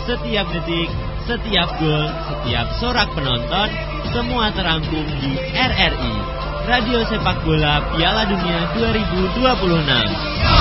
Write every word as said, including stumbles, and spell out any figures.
setiap detik, setiap gol, setiap sorak penonton, semua terangkum di R R I, Radio Sepak Bola Piala Dunia dua ribu dua puluh enam.